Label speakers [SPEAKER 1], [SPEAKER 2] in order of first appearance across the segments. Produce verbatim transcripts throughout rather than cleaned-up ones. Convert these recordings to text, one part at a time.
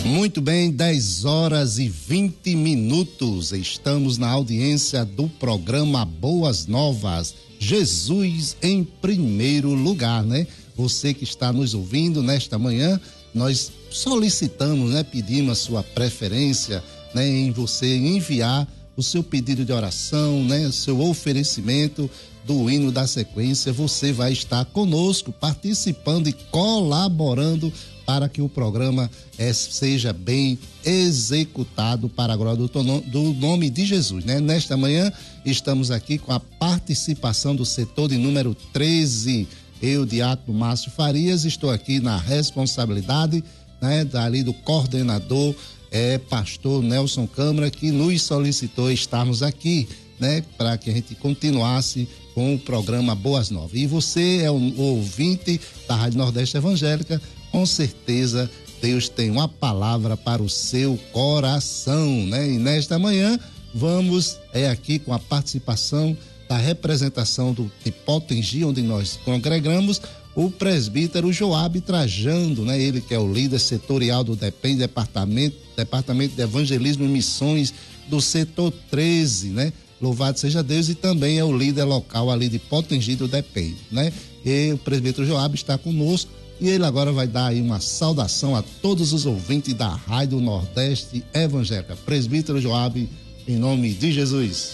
[SPEAKER 1] Muito bem, dez horas e vinte minutos. Estamos na audiência do programa Boas Novas. Jesus em primeiro lugar, né? Você que está nos ouvindo nesta manhã, nós solicitamos, né? Pedimos a sua preferência, né? Em você enviar o seu pedido de oração, né? O seu oferecimento do hino da sequência. Você vai estar conosco, participando e colaborando para que o programa é, seja bem executado para a glória do, do nome de Jesus, né? Nesta manhã estamos aqui com a participação do setor de número treze. Eu, Diácono Márcio Farias, estou aqui na responsabilidade, né, dali do coordenador, é, pastor Nelson Câmara, que nos solicitou estarmos aqui, né, para que a gente continuasse com o programa Boas Novas. E você é um ouvinte da Rádio Nordeste Evangélica, com certeza Deus tem uma palavra para o seu coração, né? E nesta manhã vamos é aqui com a participação da representação do de Potengi, onde nós congregamos, o presbítero Joabe Trajando, né? Ele que é o líder setorial do DEPEN, departamento, departamento de Evangelismo e Missões do setor treze, né? Louvado seja Deus, e também é o líder local ali de Potengi do DEPEN, né? E o presbítero Joabe está conosco. E ele agora vai dar aí uma saudação a todos os ouvintes da Rádio Nordeste Evangélica. Presbítero Joabe, em nome de Jesus.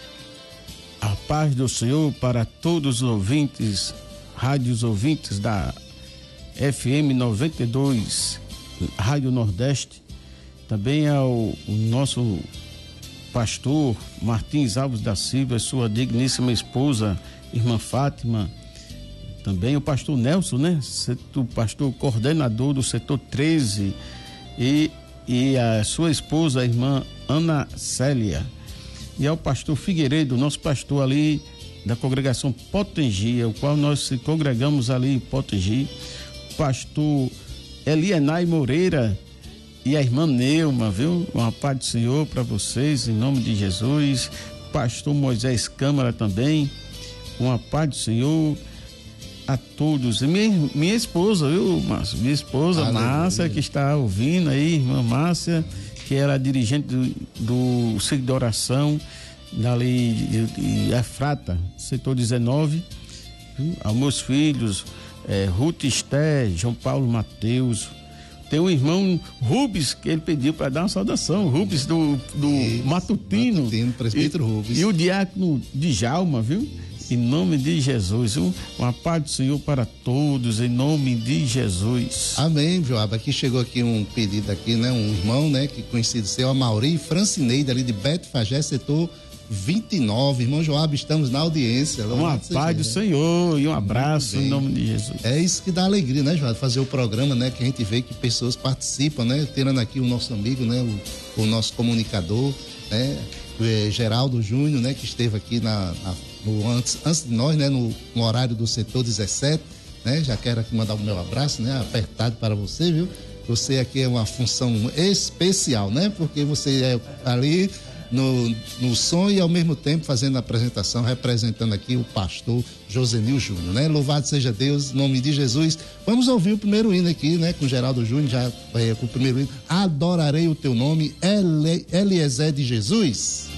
[SPEAKER 2] A paz do Senhor para todos os ouvintes, rádios ouvintes da F M noventa e dois, Rádio Nordeste. Também ao o nosso pastor Martins Alves da Silva, sua digníssima esposa, irmã Fátima. Também o pastor Nelson, né? O pastor coordenador do setor treze, e, e a sua esposa, a irmã Ana Célia. E ao pastor Figueiredo, nosso pastor ali da congregação Potengi, o qual nós se congregamos ali em Potengi. Pastor Elienay Moreira e a irmã Neuma, viu? Uma paz do Senhor para vocês, em nome de Jesus. Pastor Moisés Câmara também, uma paz do Senhor a todos. E minha, minha esposa, viu, Márcio? Minha esposa, ah, Márcia, que está ouvindo aí, irmã Márcia, que era dirigente do, do Ciclo de Oração, dali de, de Efrata, setor dezenove. Viu? Aos meus filhos, é, Ruth Esté, João Paulo Mateus. Tem um irmão Rubens, que ele pediu para dar uma saudação, Rubens do, do Isso, Matutino. Matutino, presbítero Rubens. E o diácono Djalma, viu? Em nome de Jesus, um, uma paz do Senhor para todos, em nome de Jesus.
[SPEAKER 1] Amém, Joab. Aqui chegou aqui um pedido aqui, né? Um irmão, né? Que conhecido seu, a Mauri Francineide, ali de Beto Fagé, setor vinte e nove. Irmão Joab, estamos na audiência.
[SPEAKER 2] Uma paz do Senhor e um abraço em nome de Jesus.
[SPEAKER 1] É isso que dá alegria, né, Joab? Fazer o programa, né? Que a gente vê que pessoas participam, né? Tirando aqui o nosso amigo, né? O, o nosso comunicador, né? O, é, Geraldo Júnior, né? Que esteve aqui na... na No, antes, antes de nós, né, no, no horário do setor dezessete, né, já quero aqui mandar o meu abraço, né, apertado para você, viu? Você aqui é uma função especial, né, porque você é ali no, no som e ao mesmo tempo fazendo a apresentação, representando aqui o pastor Josenil Júnior, né? Louvado seja Deus, em nome de Jesus. Vamos ouvir o primeiro hino aqui, né, com Geraldo Júnior, já é, com o primeiro hino. Adorarei o teu nome, Ele, Eliezer de Jesus.